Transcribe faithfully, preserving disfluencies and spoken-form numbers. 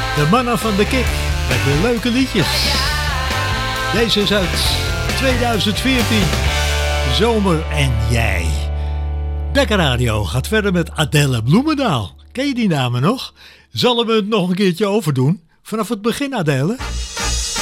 De mannen van de Kik met weer leuke liedjes. Deze is uit tweeduizend veertien. Zomer en jij. Dekker Radio gaat verder met Adelle Bloemendaal. Ken je die namen nog? Zullen we het nog een keertje overdoen? Vanaf het begin, Adelle?